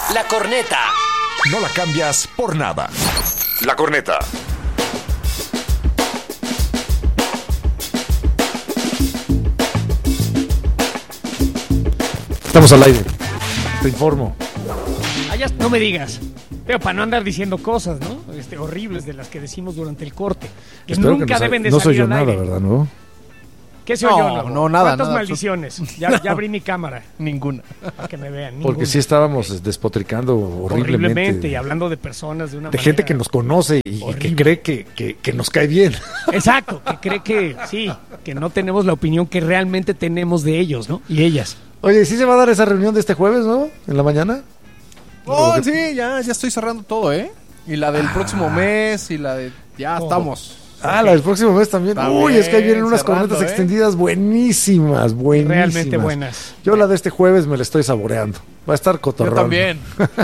La Corneta. No la cambias por nada. La Corneta. Estamos al aire. Te informo. No me digas. Pero para no andar diciendo cosas, ¿no? Horribles de las que decimos durante el corte. Que Espero nunca que deben de no salir soy yo al nada, aire. ¿verdad? ¿No? ¿Qué soy yo? No, nada. ¿Cuántas nada, maldiciones? Ya abrí mi cámara Ninguna. para que me vean. Porque Ninguna. sí estábamos despotricando horriblemente. Y hablando de personas de una de manera... gente que nos conoce y que horrible. cree que nos cae bien. Exacto, que cree que sí, que no tenemos la opinión que realmente tenemos de ellos, ¿no? Y ellas. Oye, ¿sí se va a dar esa reunión de este jueves, no? ¿En la mañana? Oh, sí, ya estoy cerrando todo, ¿eh? Y la del próximo mes y la de... Ya estamos. Ah, la del próximo mes también. También, Uy, es que ahí vienen unas cerrando, cornetas extendidas buenísimas. Realmente buenas. Yo la de este jueves me la estoy saboreando. Va a estar cotorrón. Yo también.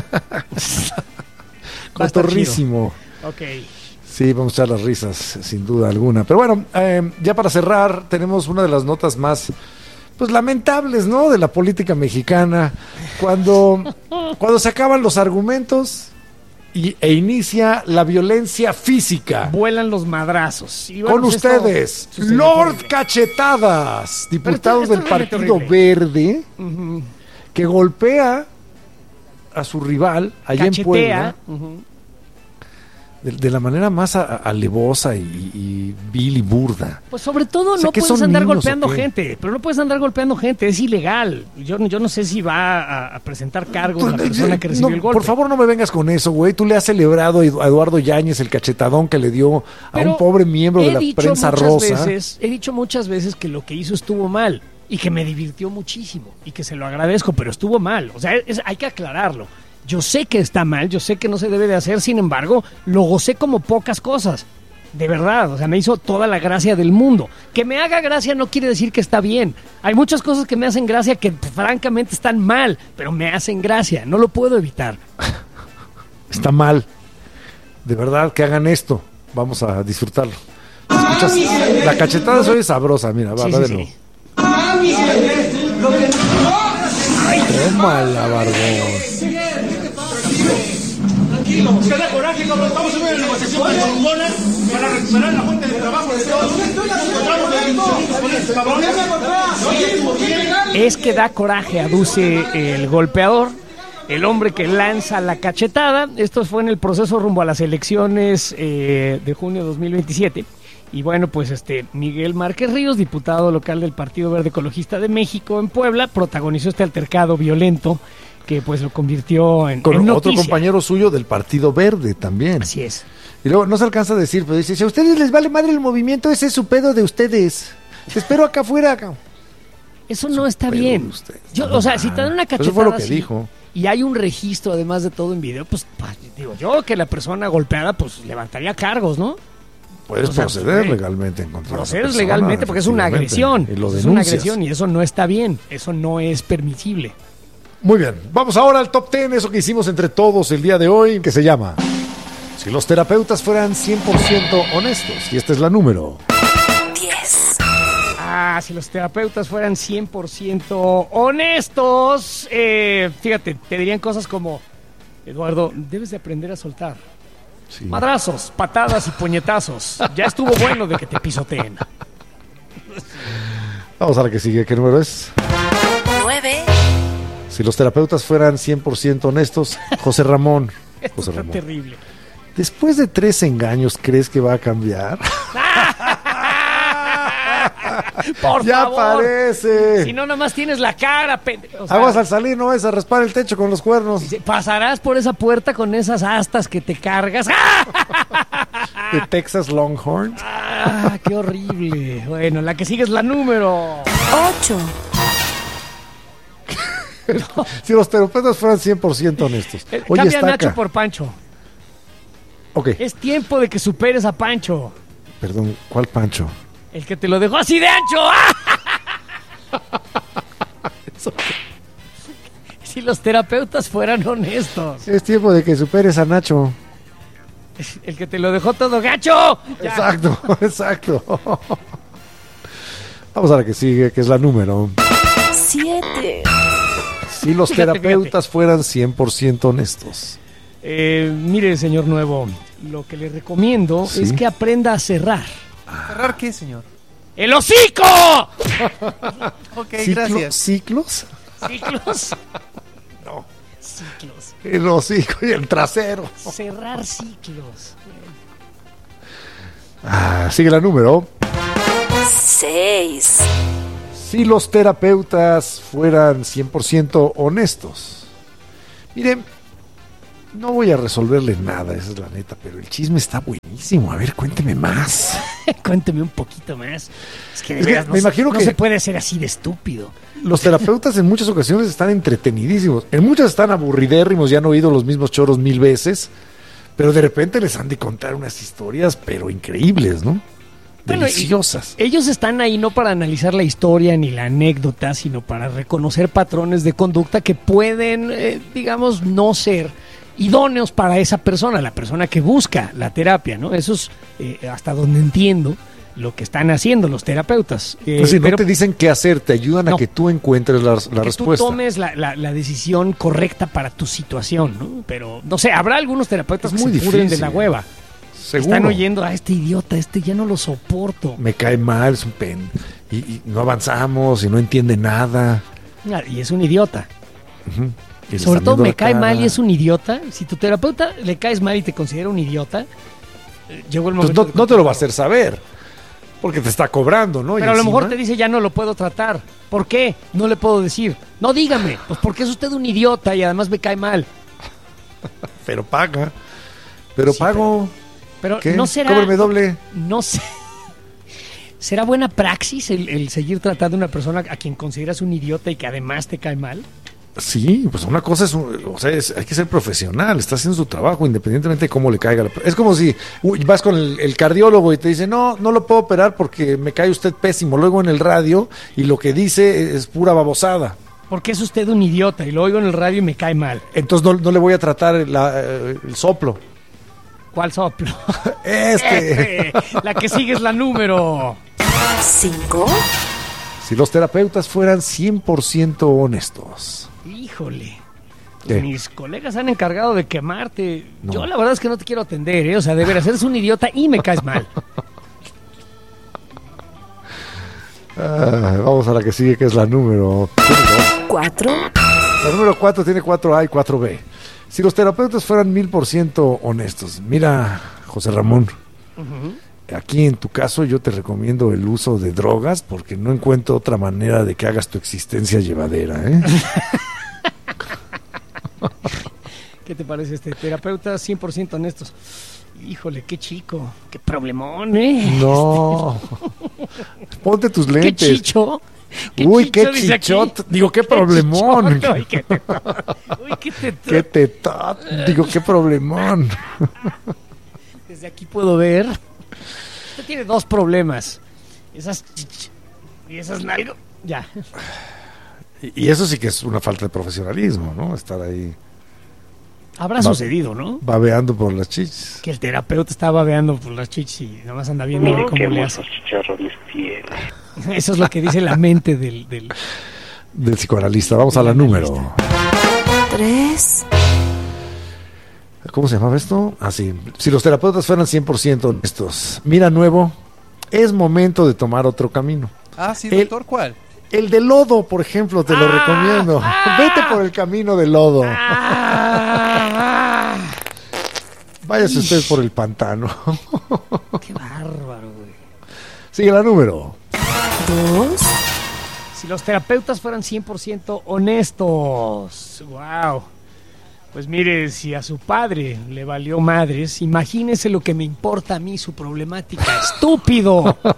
Cotorrísimo. Ok. Sí, vamos a echar las risas, sin duda alguna. Pero bueno, ya para cerrar, tenemos una de las notas más, pues, lamentables, ¿no? De la política mexicana. Cuando se acaban los argumentos e inicia la violencia física. Vuelan los madrazos. Y bueno, Con pues ustedes, esto sucede Lord horrible. Cachetadas, diputado esto del es realmente Partido horrible. Verde, que golpea a su rival allá en Puebla. Ujú. De la manera más alevosa y vil y burda. Pues sobre todo O sea, no ¿qué puedes son andar niños golpeando o qué? gente, pero no puedes andar golpeando gente, es ilegal. Yo no sé si va a presentar cargos la persona que recibió No, el golpe. por favor, no me vengas con eso, güey. Tú le has celebrado a Eduardo Yáñez el cachetadón que le dio a Pero un pobre miembro de la prensa rosa. He dicho muchas veces que lo que hizo estuvo mal y que me divirtió muchísimo y que se lo agradezco, pero estuvo mal. O sea, hay que aclararlo. Yo sé que está mal, yo sé que no se debe de hacer, sin embargo, lo gocé como pocas cosas. De verdad, o sea, me hizo toda la gracia del mundo. Que me haga gracia no quiere decir que está bien. Hay muchas cosas que me hacen gracia que francamente están mal, pero me hacen gracia, no lo puedo evitar. Está mal. De verdad, que hagan esto. Vamos a disfrutarlo. ¿Escuchas? La cachetada se oye sabrosa, mira, va Sí, de sí, nuevo. sí. Tómala, barbón. Tranquilo, usted da coraje, cabrón. Estamos en una negociación chingona para recuperar la fuente de trabajo de Estados Unidos. Es que da coraje, aduce el golpeador, el hombre que lanza la cachetada. Esto fue en el proceso rumbo a las elecciones de junio de 2027. Y bueno, pues Miguel Márquez Ríos, diputado local del Partido Verde Ecologista de México en Puebla, protagonizó este altercado violento que pues lo convirtió en Con otro noticia. compañero suyo del Partido Verde también. Así es. Y luego no se alcanza a decir, pero dice, si a ustedes les vale madre el movimiento, ese es su pedo de ustedes. Te espero acá afuera. Acá. Eso no está pedo bien. de ustedes. O sea, si te dan una cachetada Eso fue lo que así, dijo. y hay un registro además de todo en video, pues digo yo que la persona golpeada pues levantaría cargos, ¿no? Puedes O sea, proceder sí. legalmente en contra de la Procedes persona, legalmente porque es una agresión. efectivamente, y lo Es una denuncias. agresión y eso no está bien. Eso no es permisible. Muy bien, vamos ahora al top 10, eso que hicimos entre todos el día de hoy, que se llama Si los terapeutas fueran 100% honestos. Y esta es la número 10. Si los terapeutas fueran 100% honestos, fíjate, te dirían cosas como, Eduardo, debes de aprender a soltar. Sí. Madrazos, patadas y puñetazos. Ya estuvo bueno de que te pisoteen. Vamos a la que sigue, ¿qué número es? 9. Si los terapeutas fueran 100% honestos, José Ramón. José Está Ramón. terrible. Después de 3 engaños, ¿crees que va a cambiar? Por Ya favor. parece. Si no, nomás tienes la cara, o sea, Aguas al salir, no es a raspar el techo con los cuernos. pasarás por esa puerta con esas astas que te cargas. De Texas Longhorn. ¡Qué horrible! Bueno, la que sigue es la número 8. Si los terapeutas fueran 100% honestos. Oye, Cambia a está Nacho acá. por Pancho. Ok, Es tiempo de que superes a Pancho. perdón, ¿cuál Pancho? El que te lo dejó así de ancho. Si los terapeutas fueran honestos. Es tiempo de que superes a Nacho. El que te lo dejó todo gacho. Ya. Exacto, exacto. Vamos a la que sigue, que es la número 7. Si los Fíjate, terapeutas fueran 100% honestos. Mire, señor Nuevo, lo que le recomiendo Sí. es que aprenda a cerrar. ¿Cerrar qué, señor? ¡El hocico! Ok, ¿Ciclo- gracias. ¿Ciclos? ¿Ciclos? No. Ciclos. El hocico y el trasero. Cerrar ciclos. Sigue la número. 6, Si los terapeutas fueran 100% honestos. Miren, no voy a resolverle nada, esa es la neta, pero el chisme está buenísimo. A ver, cuénteme más. Cuénteme un poquito más. Es que, de Es que veras, me imagino no que- se puede ser así de estúpido. Los terapeutas en muchas ocasiones están entretenidísimos. En muchas están aburridérrimos, ya han oído los mismos choros 1000 veces. Pero de repente les han de contar unas historias, pero increíbles, ¿no? Bueno, Deliciosas. Ellos están ahí no para analizar la historia ni la anécdota, sino para reconocer patrones de conducta que pueden, digamos, no ser idóneos para esa persona, la persona que busca la terapia, ¿no? Eso es hasta donde entiendo lo que están haciendo los terapeutas. Es decir, no pero te dicen qué hacer, te ayudan a No. que tú encuentres la que respuesta. tú tomes la decisión correcta para tu situación, ¿no? Pero, no sé, habrá algunos terapeutas Es que muy se pudren de difícil. la hueva. Seguro. Están oyendo a este idiota, ya no lo soporto. Me cae mal, es un pen. Y no avanzamos y no entiende nada. Y es un idiota. Y le Sobre están todo viendo me la cae cara. mal y es un idiota. Si tu terapeuta le caes mal y te considera un idiota, llegó el Pues momento. no te lo va a hacer saber. Porque te está cobrando, ¿no? Y Pero a lo encima- mejor te dice ya no lo puedo tratar. ¿Por qué? No le puedo decir. No, dígame. Pues porque es usted un idiota y además me cae mal. Pero paga. Pero Sí, pago. Pero ¿Qué? no será. Cóbreme doble. No sé. ¿Será buena praxis el seguir tratando a una persona a quien consideras un idiota y que además te cae mal? Sí, pues una cosa es, hay que ser profesional, está haciendo su trabajo independientemente de cómo le caiga. Es como si vas con el cardiólogo y te dice, no lo puedo operar porque me cae usted pésimo. Luego en el radio y lo que dice es pura babosada. Porque es usted un idiota y lo oigo en el radio y me cae mal. Entonces no le voy a tratar el soplo. ¿Cuál soplo? La que sigue es la número. 5, Si los terapeutas fueran 100% honestos. Híjole. ¿Qué? Mis colegas han encargado de quemarte. No. Yo la verdad es que no te quiero atender, ¿eh? O sea, de veras, eres un idiota y me caes mal. Vamos a la que sigue, que es la número 4, La número 4 tiene 4A y 4B. Si los terapeutas fueran 1000% honestos. Mira, José Ramón, aquí en tu caso yo te recomiendo el uso de drogas porque no encuentro otra manera de que hagas tu existencia llevadera, ¿eh? ¿Qué te parece este terapeuta 100% honestos? Híjole, qué chico, qué problemón, ¿eh? No. Ponte tus Qué lentes. chicho. Uy, qué dice aquí. chichot. Digo, qué problemón. chichote, uy, qué tetón. Uy, qué tetón. Qué tetot. Digo, qué problemón. Desde aquí puedo ver. Usted tiene dos problemas. Esas y esas nalgas. Ya. Y eso sí que es una falta de profesionalismo, ¿no? Estar ahí Habrá sucedido, ¿no? babeando por las chichis. Que el terapeuta está babeando por las chichis y nada más anda viendo cómo le hace. Eso es lo que dice la mente del... Del psicoanalista. Vamos a la número. 3, ¿Cómo se llamaba esto? Ah, sí. Si los terapeutas fueran 100% honestos. Mira, nuevo, es momento de tomar otro camino. Ah, sí, El- doctor, ¿cuál? El de lodo, por ejemplo, te lo recomiendo. Vete por el camino de lodo. Váyase usted por el pantano. ¡Qué bárbaro, güey! Sigue la número. 2, Si los terapeutas fueran 100% honestos. ¡Wow! Pues mire, si a su padre le valió madres, imagínese lo que me importa a mí su problemática. ¡Estúpido!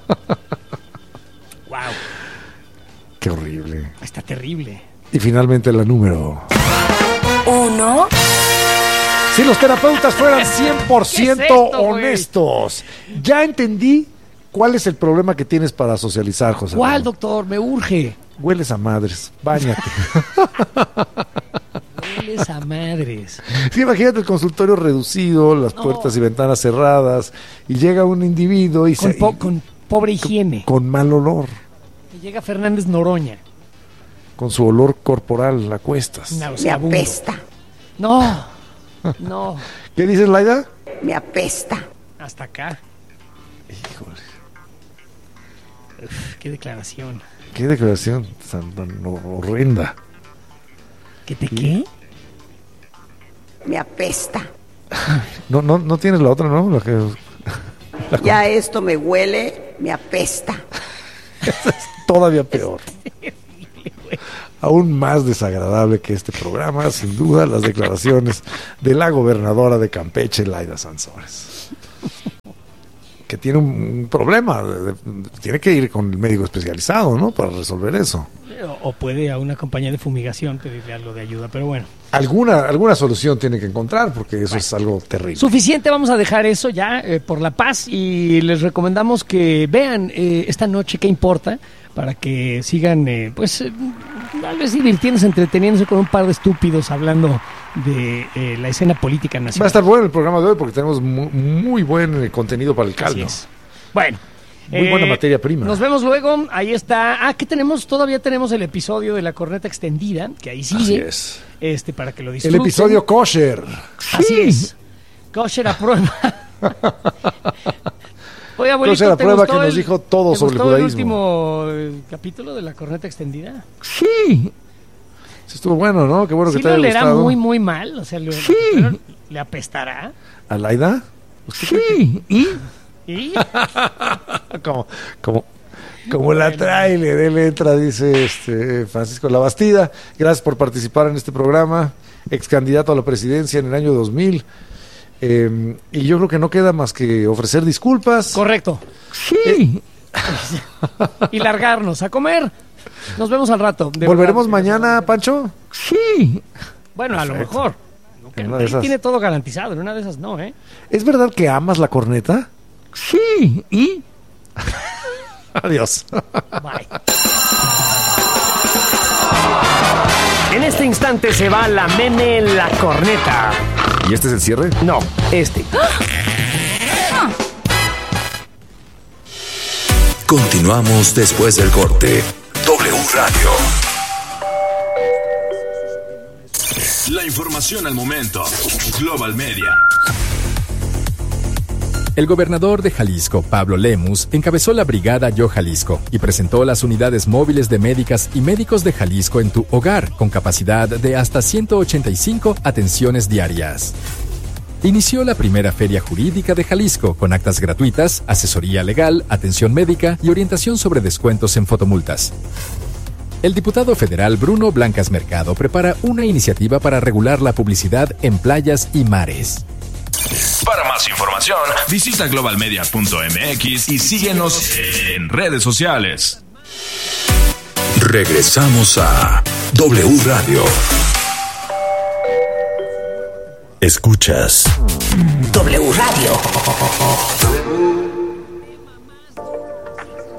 ¡Wow! Qué horrible. Está terrible. Y finalmente la número. 1, Si los terapeutas fueran 100% ¿Qué es esto, güey? honestos. Ya entendí cuál es el problema que tienes para socializar, José. ¿Cuál, Ramón. doctor? Me urge. Hueles a madres. Báñate. Hueles a madres. Sí, imagínate el consultorio reducido, las puertas y ventanas cerradas, y llega un individuo y Con pobre higiene. con mal olor. Te llega Fernández Noroña. con su olor corporal a cuestas. Me Nauseabundo. apesta, No. ¿Qué dices, Laida? me apesta. Hasta acá. Híjole, Uf, qué declaración. qué declaración tan horrenda. ¿Qué? Me apesta. No tienes la otra, ¿no? La que... Ya esto me huele, me apesta. Todavía peor. Aún más desagradable que este programa, sin duda, las declaraciones de la gobernadora de Campeche, Laida Sansores. Que tiene un problema, tiene que ir con el médico especializado, ¿no? Para resolver eso. O puede a una compañía de fumigación pedirle algo de ayuda, pero bueno. Alguna solución tiene que encontrar, porque eso es algo terrible. Suficiente, vamos a dejar eso ya por la paz y les recomendamos que vean esta noche qué importa para que sigan, tal vez divirtiéndose, entreteniéndose con un par de estúpidos hablando de la escena política Va a nacional. estar bueno el programa de hoy porque tenemos muy buen contenido para el Así caldo. es. Bueno. Muy buena materia prima. Nos vemos luego. Ahí está. ¿Qué tenemos? Todavía tenemos el episodio de la corneta extendida, que ahí sigue. Así es. Para que lo El disfruten. episodio kosher. Así es. Kosher a prueba. Oye, abuelito, Kosher a ¿te prueba gustó que nos dijo todo ¿te sobre el gustó judaísmo? último capítulo de la corneta extendida? Sí, estuvo bueno, ¿no? Qué bueno Sí que te lo haya leerá gustado. muy mal. O sea, le apestará. ¿A Laida? Sí. ¿Y? Como la traile de letra, dice Francisco Labastida. Gracias por participar en este programa. Ex candidato a la presidencia en el año 2000. Y yo creo que no queda más que ofrecer disculpas. Correcto. Sí. Y largarnos a comer. Nos vemos al rato. De ¿Volveremos verdad. mañana, Pancho? Sí. Bueno, a lo mejor. En una de Él esas. tiene todo garantizado. En una de esas no, ¿eh? ¿Es verdad que amas la corneta? Sí. ¿Y? Adiós. Bye. En este instante se va la Mene la corneta. ¿Y este es el cierre? No, este. Continuamos después del corte. W Radio. La información al momento. Global Media. El gobernador de Jalisco, Pablo Lemus, encabezó la brigada Yo Jalisco y presentó las unidades móviles de médicas y médicos de Jalisco en tu hogar, con capacidad de hasta 185 atenciones diarias. Inició la primera feria jurídica de Jalisco, con actas gratuitas, asesoría legal, atención médica y orientación sobre descuentos en fotomultas. El diputado federal Bruno Blancas Mercado prepara una iniciativa para regular la publicidad en playas y mares. Para más información, visita globalmedia.mx y síguenos en redes sociales. Regresamos a W Radio. Escuchas W Radio.